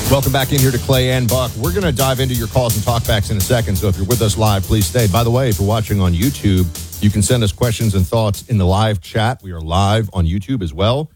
Welcome back in here to Clay and Buck. We're going to dive into your calls and talkbacks in a second, so if you're with us live, please stay. By the way, if you're watching on YouTube, you can send us questions and thoughts in the live chat. We are live on YouTube as well,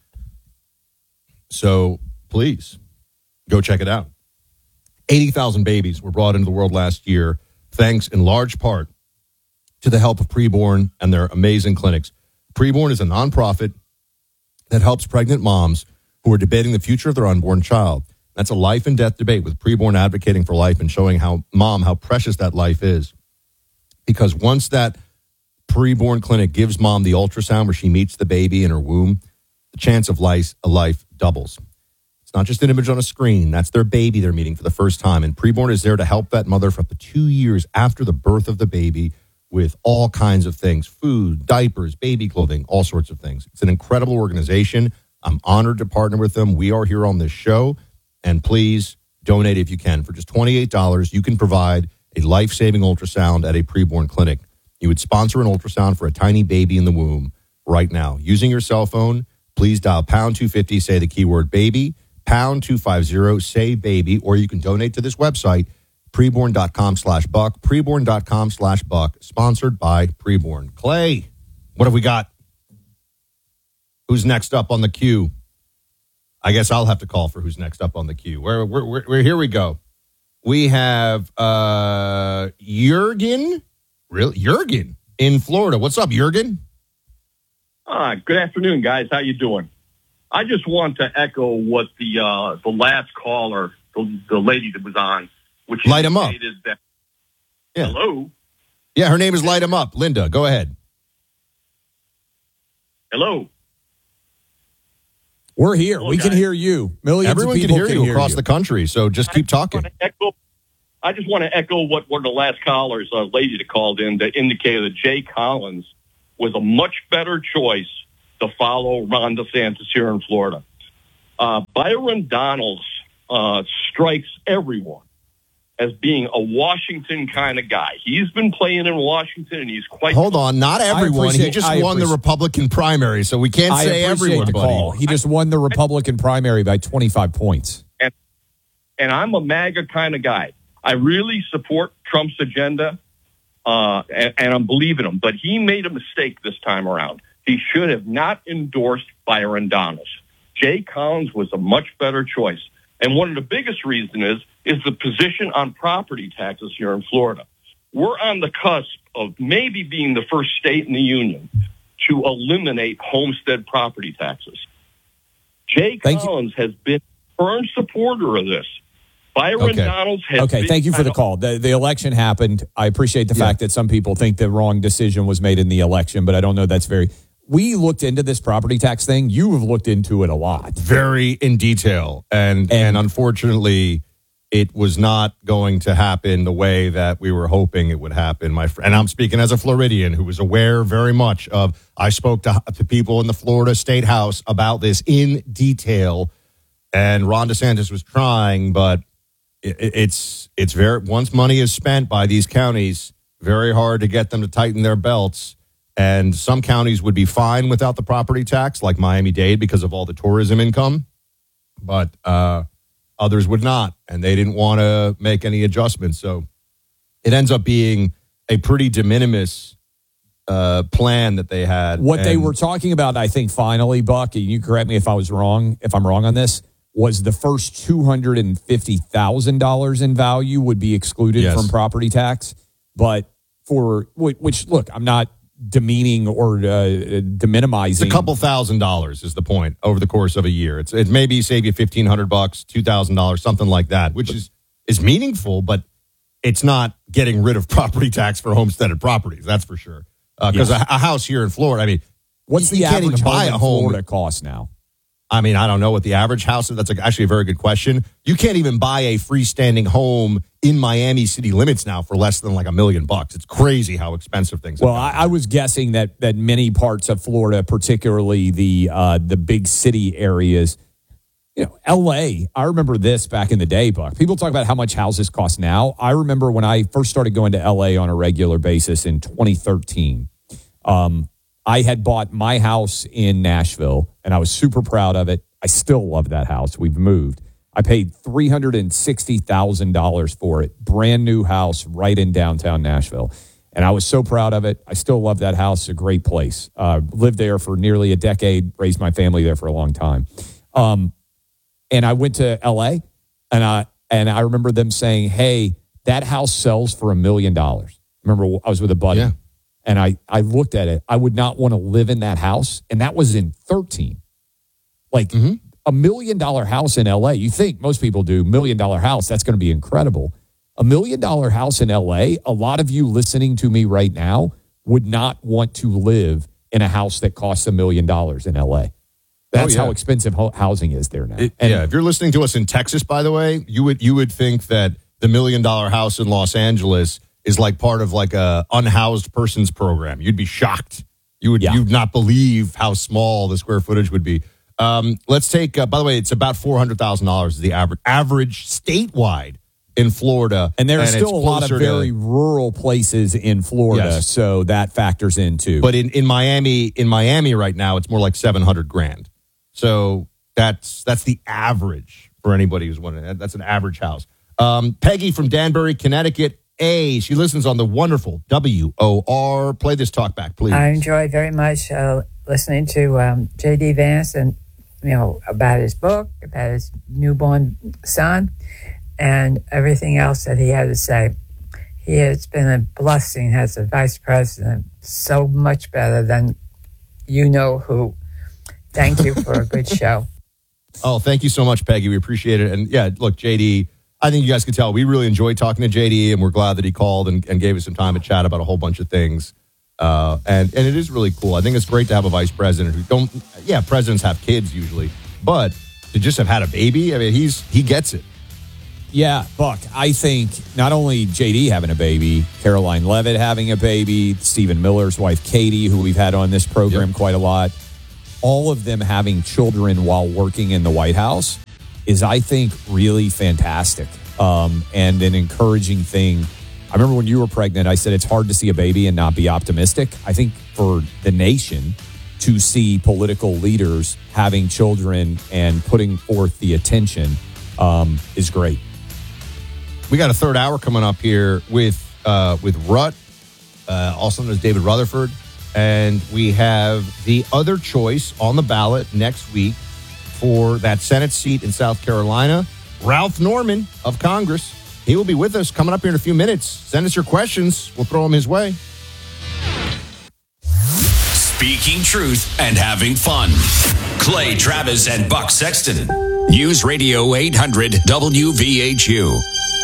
so please go check it out. 80,000 babies were brought into the world last year, thanks in large part to the help of Preborn and their amazing clinics. Preborn is a nonprofit that helps pregnant moms who are debating the future of their unborn child. That's a life and death debate, with Preborn advocating for life and showing how precious that life is. Because once that Preborn clinic gives mom the ultrasound where she meets the baby in her womb, the chance of a life doubles. It's not just an image on a screen. That's their baby they're meeting for the first time. And Preborn is there to help that mother for up to 2 years after the birth of the baby with all kinds of things: food, diapers, baby clothing, all sorts of things. It's an incredible organization. I'm honored to partner with them. We are here on this show. And please donate if you can. For just $28, you can provide a life-saving ultrasound at a Preborn clinic. You would sponsor an ultrasound for a tiny baby in the womb right now. Using your cell phone, please dial pound 250, say the keyword baby, pound 250, say baby, or you can donate to this website, preborn.com/buck, preborn.com/buck, sponsored by Preborn. Clay, what have we got? Who's next up on the queue? I guess I'll have to call for who's next up on the queue. We're here we go. We have Jurgen. Really? Jurgen in Florida. What's up, Jurgen? Good afternoon, guys. How you doing? I just want to echo what the last caller, the lady that was on, which Light 'em up. That, yeah. Hello? Yeah, her name is Light 'em Up. Linda, go ahead. Hello? We're here. Hello, we guys. can hear you. Millions Everyone of people can hear you across the country, so just keep talking. I just want to echo what one of the last callers, a lady that called in, that indicated that Jay Collins was a much better choice to follow Ron DeSantis here in Florida. Byron Donalds strikes everyone as being a Washington kind of guy. He's been playing in Washington, and he's quite... Hold on, not everyone. He just won the Republican primary, so we can't say everyone, buddy. He just won the Republican primary by 25 points. And I'm a MAGA kind of guy. I really support Trump's agenda, and I believe in him. But he made a mistake this time around. He should have not endorsed Byron Donalds. Jay Collins was a much better choice. And one of the biggest reasons is the position on property taxes here in Florida. We're on the cusp of maybe being the first state in the union to eliminate homestead property taxes. Jay Collins has been a firm supporter of this. Byron Donalds has been... Thank you for the call. The election happened. I appreciate the fact that some people think the wrong decision was made in the election, but I don't know that's very... We looked into this property tax thing. You have looked into it a lot. Very in detail. And unfortunately, it was not going to happen the way that we were hoping it would happen, my friend. And I'm speaking as a Floridian who was aware very much of... I spoke to people in the Florida State House about this in detail, and Ron DeSantis was trying, but it's very... Once money is spent by these counties, very hard to get them to tighten their belts. And some counties would be fine without the property tax, like Miami-Dade, because of all the tourism income. But others would not, and they didn't want to make any adjustments. So it ends up being a pretty de minimis plan that they had. What they were talking about, I think, finally, Buck, and you correct me if I'm wrong on this, was the first $250,000 in value would be excluded from property tax. But which, look, I'm not demeaning or deminimizing. It's a couple $1,000s is the point over the course of a year. It maybe save you $1,500, $2,000, something like that, which is meaningful, but it's not getting rid of property tax for homesteaded properties. That's for sure. Because a house here in Florida, I mean, what's the average buy a home in Florida cost now? I mean, I don't know what the average house is. That's actually a very good question. You can't even buy a freestanding home in Miami city limits now for less than like $1 million. It's crazy how expensive things are. Well, I was guessing that many parts of Florida, particularly the big city areas, L.A., I remember this back in the day, Buck. People talk about how much houses cost now. I remember when I first started going to L.A. on a regular basis in 2013. I had bought my house in Nashville, and I was super proud of it. I still love that house. We've moved. I paid $360,000 for it. Brand new house right in downtown Nashville. And I was so proud of it. I still love that house. It's a great place. Lived there for nearly a decade, raised my family there for a long time. And I went to LA and I remember them saying, hey, that house sells for $1 million. Remember, I was with a buddy and I looked at it. I would not want to live in that house. And that was in 13. Like $1 million house in LA. You think most people do $1 million house. That's going to be incredible. $1 million house in LA. A lot of you listening to me right now would not want to live in a house that costs $1 million in LA. That's how expensive housing is there now. If you're listening to us in Texas, by the way, you would think that the $1 million house in Los Angeles is like part of like a unhoused persons program. You'd be shocked. You'd not believe how small the square footage would be. Let's take, by the way, it's about $400,000 is the average statewide in Florida. And there's still a lot of very rural places in Florida, so that factors in too. But in Miami right now, it's more like $700,000. So that's the average for anybody who's wondering. That's an average house. Peggy from Danbury, Connecticut. She listens on the wonderful WOR. Play this talk back, please. I enjoy very much listening to J.D. Vance and, about his book, about his newborn son, and everything else that he had to say. He has been a blessing as a vice president, so much better than you know who. Thank you for a good show. Oh, thank you so much, Peggy. We appreciate it. And yeah, look, JD, I think you guys can tell we really enjoyed talking to JD, and we're glad that he called and gave us some time to chat about a whole bunch of things. And it is really cool. I think it's great to have a vice president who presidents have kids usually, but to just have had a baby, I mean, he gets it. Yeah, Buck, I think not only JD having a baby, Caroline Levitt having a baby, Stephen Miller's wife, Katie, who we've had on this program quite a lot, all of them having children while working in the White House is, I think, really fantastic and an encouraging thing. I remember when you were pregnant, I said it's hard to see a baby and not be optimistic. I think for the nation to see political leaders having children and putting forth the attention is great. We got a third hour coming up here with Rutt, also known as David Rutherford. And we have the other choice on the ballot next week for that Senate seat in South Carolina, Ralph Norman of Congress. He will be with us coming up here in a few minutes. Send us your questions. We'll throw them his way. Speaking truth and having fun. Clay Travis and Buck Sexton. News Radio 800 WVHU.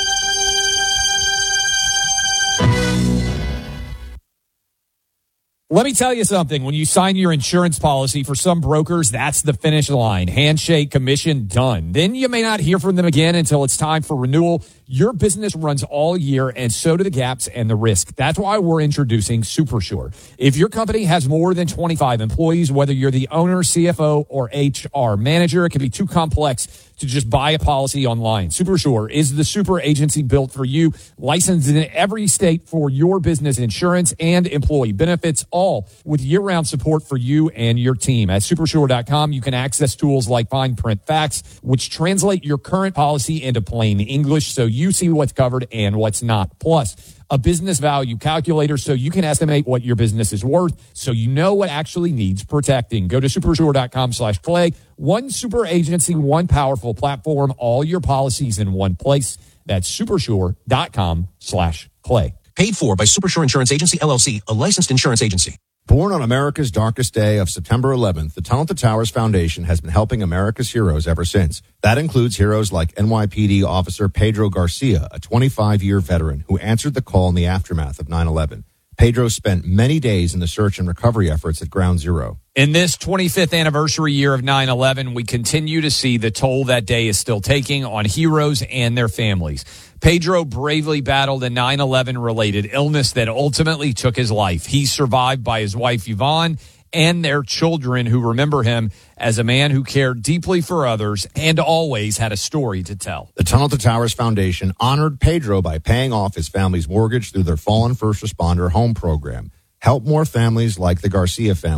Let me tell you something. When you sign your insurance policy, for some brokers, that's the finish line. Handshake, commission, done. Then you may not hear from them again until it's time for renewal. Your business runs all year, and so do the gaps and the risk. That's why we're introducing SuperSure. If your company has more than 25 employees, whether you're the owner, CFO, or HR manager, it can be too complex to just buy a policy online. SuperSure is the super agency built for you, licensed in every state for your business insurance and employee benefits, all with year-round support for you and your team. At supersure.com, you can access tools like fine print facts, which translate your current policy into plain English so you see what's covered and what's not. Plus, a business value calculator so you can estimate what your business is worth so you know what actually needs protecting. Go to supersure.com/Clay. One super agency, one powerful platform, all your policies in one place. That's supersure.com/Clay. Paid for by Supersure Insurance Agency, LLC, a licensed insurance agency. Born on America's darkest day of September 11th, the Tunnel to Towers Foundation has been helping America's heroes ever since. That includes heroes like NYPD officer Pedro Garcia, a 25-year veteran who answered the call in the aftermath of 9/11. Pedro spent many days in the search and recovery efforts at Ground Zero. In this 25th anniversary year of 9/11, we continue to see the toll that day is still taking on heroes and their families. Pedro bravely battled a 9/11 related illness that ultimately took his life. He's survived by his wife, Yvonne, and their children who remember him as a man who cared deeply for others and always had a story to tell. The Tunnel to Towers Foundation honored Pedro by paying off his family's mortgage through their Fallen First Responder Home Program. Help more families like the Garcia family.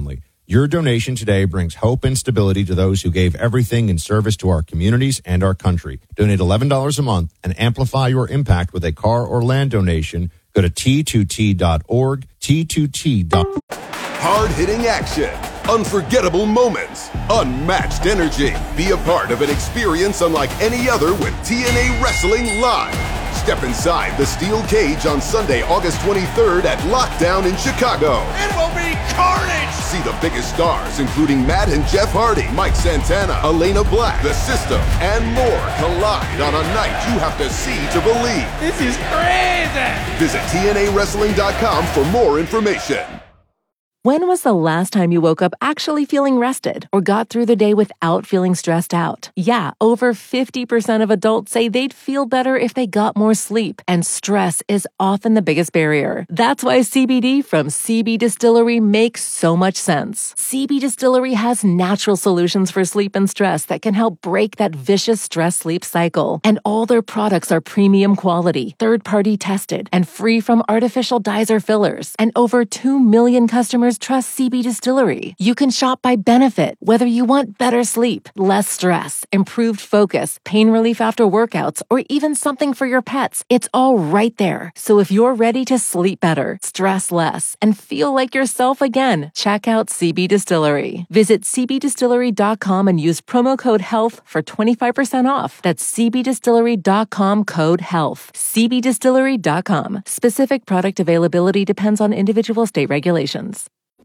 Your donation today brings hope and stability to those who gave everything in service to our communities and our country. Donate $11 a month and amplify your impact with a car or land donation. Go to T2T.org, T2T. Hard-hitting action, unforgettable moments, unmatched energy. Be a part of an experience unlike any other with TNA Wrestling Live. Step inside the steel cage on Sunday, August 23rd at Lockdown in Chicago. It will be carnage! See the biggest stars, including Matt and Jeff Hardy, Mike Santana, Elena Black, The System, and more collide on a night you have to see to believe. This is crazy! Visit TNAWrestling.com for more information. When was the last time you woke up actually feeling rested or got through the day without feeling stressed out? Yeah, over 50% of adults say they'd feel better if they got more sleep, and stress is often the biggest barrier. That's why CBD from CB Distillery makes so much sense. CB Distillery has natural solutions for sleep and stress that can help break that vicious stress-sleep cycle. And all their products are premium quality, third-party tested, and free from artificial dyes or fillers. And over 2 million customers trust CB Distillery. You can shop by benefit, whether you want better sleep, less stress, improved focus, pain relief after workouts, or even something for your pets. It's all right there. So if you're ready to sleep better, stress less, and feel like yourself again, check out CB Distillery. Visit cbdistillery.com and use promo code HEALTH for 25% off. That's cbdistillery.com, code HEALTH. cbdistillery.com. Specific product availability depends on individual state regulations.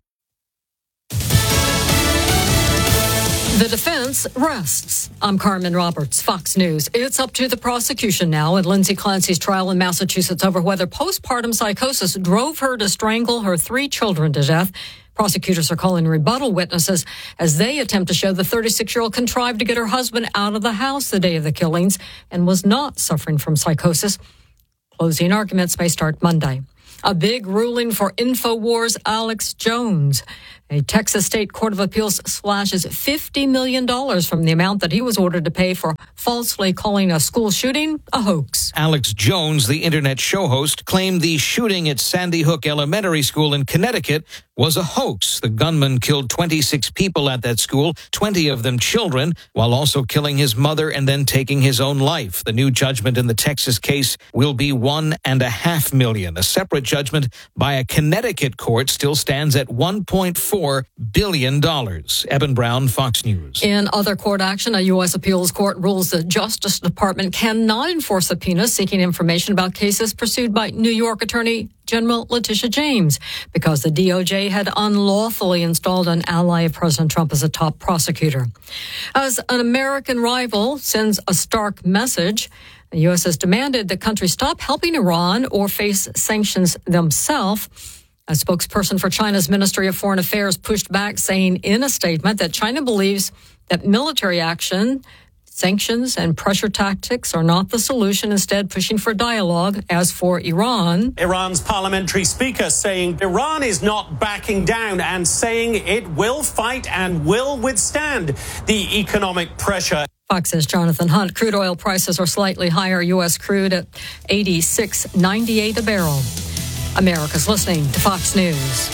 The defense rests. I'm Carmen Roberts, Fox News. It's up to the prosecution now in Lindsay Clancy's trial in Massachusetts over whether postpartum psychosis drove her to strangle her 3 children to death. Prosecutors are calling rebuttal witnesses as they attempt to show the 36-year-old contrived to get her husband out of the house the day of the killings and was not suffering from psychosis. Closing arguments may start Monday. A big ruling for InfoWars' Alex Jones. A Texas State Court of Appeals slashes $50 million from the amount that he was ordered to pay for falsely calling a school shooting a hoax. Alex Jones, the internet show host, claimed the shooting at Sandy Hook Elementary School in Connecticut was a hoax. The gunman killed 26 people at that school, 20 of them children, while also killing his mother and then taking his own life. The new judgment in the Texas case will be $1.5 million. A separate judgment by a Connecticut court still stands at $1.4 billion. Eben Brown, Fox News. In other court action, a U.S. appeals court rules the Justice Department cannot enforce subpoenas seeking information about cases pursued by New York Attorney General Letitia James because the DOJ had unlawfully installed an ally of President Trump as a top prosecutor. As an American rival sends a stark message, the U.S. has demanded that countries stop helping Iran or face sanctions themselves. A spokesperson for China's Ministry of Foreign Affairs pushed back, saying in a statement that China believes that military action, sanctions, and pressure tactics are not the solution, instead pushing for dialogue. As for Iran, Iran's parliamentary speaker saying Iran is not backing down and saying it will fight and will withstand the economic pressure. Fox's Jonathan Hunt. Crude oil prices are slightly higher. U.S. crude at $86.98 a barrel. America's listening to Fox News.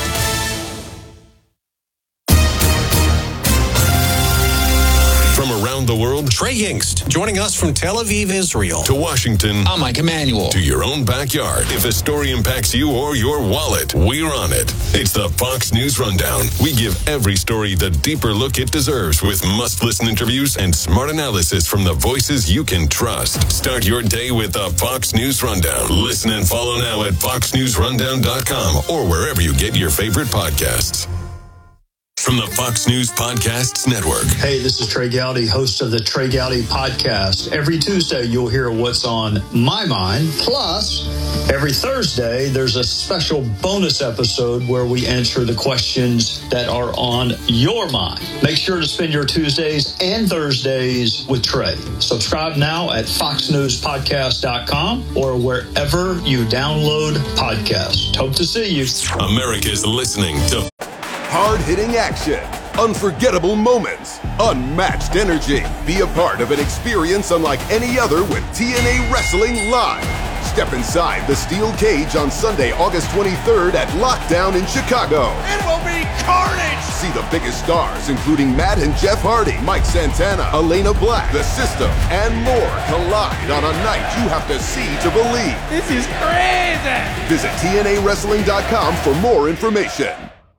From around the world, Trey Yingst, joining us from Tel Aviv, Israel. To Washington, I'm Mike Emanuel. To your own backyard. If a story impacts you or your wallet, we're on it. It's the Fox News Rundown. We give every story the deeper look it deserves with must-listen interviews and smart analysis from the voices you can trust. Start your day with the Fox News Rundown. Listen and follow now at foxnewsrundown.com or wherever you get your favorite podcasts. From the Fox News Podcasts Network. Hey, this is Trey Gowdy, host of the Trey Gowdy Podcast. Every Tuesday, you'll hear what's on my mind. Plus, every Thursday, there's a special bonus episode where we answer the questions that are on your mind. Make sure to spend your Tuesdays and Thursdays with Trey. Subscribe now at foxnewspodcast.com or wherever you download podcasts. Hope to see you. America's listening to hard-hitting action, unforgettable moments, unmatched energy. Be a part of an experience unlike any other with TNA Wrestling Live. Step inside the steel cage on Sunday, August 23rd at Lockdown in Chicago. It will be carnage! See the biggest stars, including Matt and Jeff Hardy, Mike Santana, Elena Black, The System, and more collide on a night you have to see to believe. This is crazy! Visit TNAWrestling.com for more information.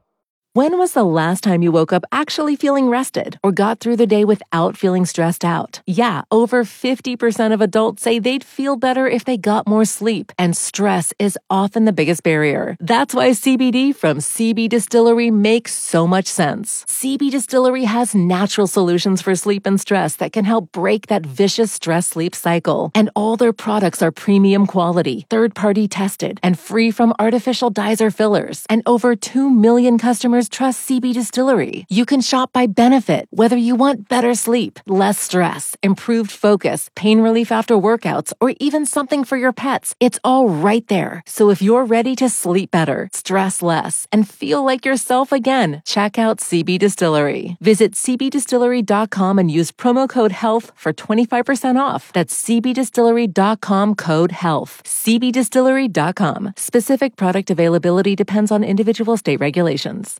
When was the last time you woke up actually feeling rested or got through the day without feeling stressed out? Yeah, over 50% of adults say they'd feel better if they got more sleep, and stress is often the biggest barrier. That's why CBD from CB Distillery makes so much sense. CB Distillery has natural solutions for sleep and stress that can help break that vicious stress-sleep cycle. And all their products are premium quality, third-party tested, and free from artificial dyes or fillers. And over 2 million customers trust CB Distillery. You can shop by benefit, whether you want better sleep, less stress, improved focus, pain relief after workouts, or even something for your pets. It's all right there. So if you're ready to sleep better, stress less, and feel like yourself again, check out CB Distillery. Visit cbdistillery.com and use promo code HEALTH for 25% off. That's cbdistillery.com, code HEALTH. cbdistillery.com. Specific product availability depends on individual state regulations.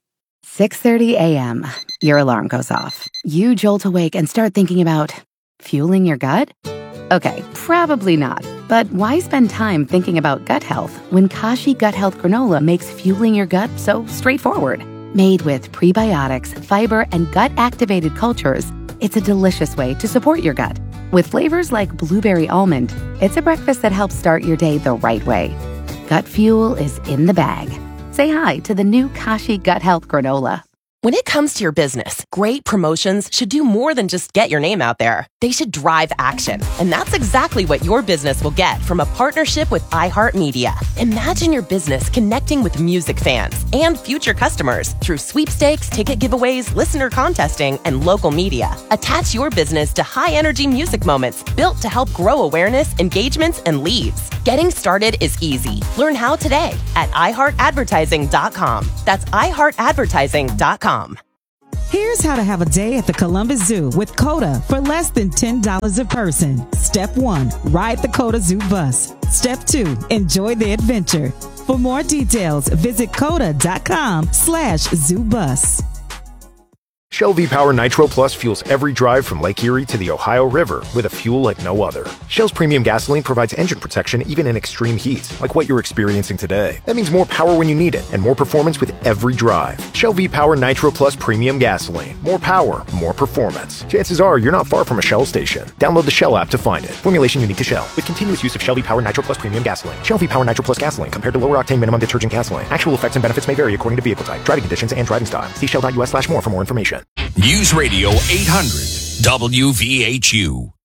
6:30 a.m. Your alarm goes off. You jolt awake and start thinking about fueling your gut? Okay, probably not. But why spend time thinking about gut health when Kashi Gut Health Granola makes fueling your gut so straightforward? Made with prebiotics, fiber, and gut-activated cultures, it's a delicious way to support your gut. With flavors like blueberry almond, it's a breakfast that helps start your day the right way. Gut fuel is in the bag. Say hi to the new Kashi Gut Health Granola. When it comes to your business, great promotions should do more than just get your name out there. They should drive action. And that's exactly what your business will get from a partnership with iHeartMedia. Imagine your business connecting with music fans and future customers through sweepstakes, ticket giveaways, listener contesting, and local media. Attach your business to high-energy music moments built to help grow awareness, engagements, and leads. Getting started is easy. Learn how today at iHeartAdvertising.com. That's iHeartAdvertising.com. Here's how to have a day at the Columbus Zoo with COTA for less than $10 a person. Step 1, ride the COTA Zoo bus. Step 2, enjoy the adventure. For more details, visit COTA.com/ZooBus. Shell V-Power Nitro Plus fuels every drive from Lake Erie to the Ohio River with a fuel like no other. Shell's premium gasoline provides engine protection even in extreme heat, like what you're experiencing today. That means more power when you need it and more performance with every drive. Shell V-Power Nitro Plus premium gasoline. More power, more performance. Chances are you're not far from a Shell station. Download the Shell app to find it. Formulation unique to Shell. With continuous use of Shell V-Power Nitro Plus premium gasoline. Shell V-Power Nitro Plus gasoline compared to lower octane minimum detergent gasoline. Actual effects and benefits may vary according to vehicle type, driving conditions, and driving style. See shell.us/more for more information. News Radio 800 WVHU.